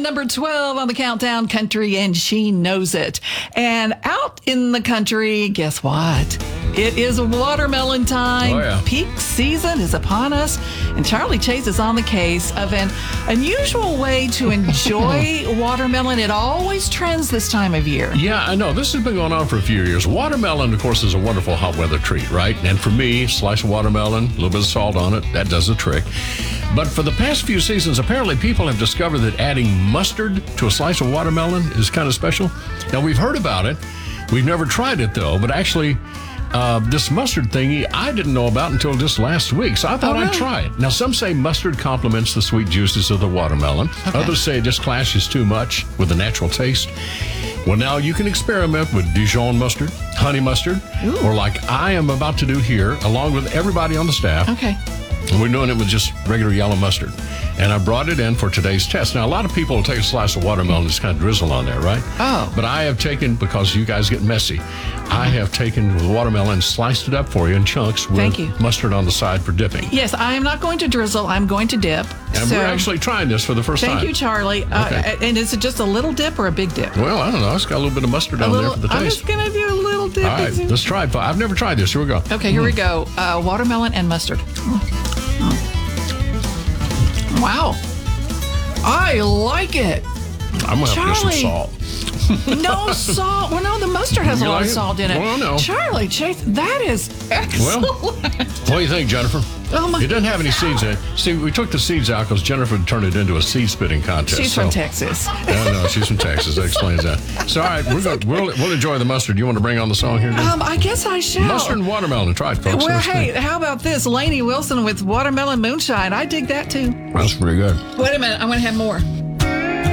number 12 on the countdown, country, and she knows it. And out in the country, guess what? It is watermelon time. Oh, yeah. Peak season is upon us, and Charlie Chase is on the case of an unusual way to enjoy watermelon. It always trends this time of year. Yeah, I know. This has been going on for a few years. Watermelon, of course, is a wonderful hot weather treat, right? And for me, slice of watermelon, a little bit of salt on it, that does the trick. But for the past few seasons, apparently people have discovered that adding mustard to a slice of watermelon is kind of special. Now, we've heard about it. We've never tried it, though. But actually, this mustard thingy I didn't know about until just last week, so I thought I'd try it. Now, some say mustard complements the sweet juices of the watermelon. Okay. Others say it just clashes too much with the natural taste. Well, now you can experiment with Dijon mustard, honey mustard, or like I am about to do here, along with everybody on the staff. Okay. And we're doing it with just regular yellow mustard. And I brought it in for today's test. Now, a lot of people will take a slice of watermelon and just kind of drizzle on there, right? Oh. But I have taken, because you guys get messy, I have taken the watermelon and sliced it up for you in chunks with Thank you. mustard on the side for dipping. Yes, I am not going to drizzle. I'm going to dip. And we're actually trying this for the first time. Thank you, Charlie. Okay. And is it just a little dip or a big dip? Well, I don't know. It's got a little bit of mustard on there for the I'm taste. just going to do a little dip. All right, let's try it. I've never tried this. Here we go. Okay, here we go. Watermelon and mustard. Wow. I like it. I'm going to have to get some Charlie. salt. No salt. Well, no, the mustard has a You lot like of it? salt in it. Well, no. Charlie Chase, that is excellent. Well, what do you think, Jennifer? Oh, my It doesn't have any seeds in it. See, we took the seeds out because Jennifer turned it into a seed spitting contest. She's from Texas. No, she's from Texas. That explains that. So, all right, we'll enjoy the mustard. You want to bring on the song here, Jen? I guess I shall. Mustard and watermelon. Try it, folks. Well, Let's hey, see. how about this? Lainey Wilson with watermelon moonshine. I dig that too. That's pretty good. Wait a minute. I'm going to have more.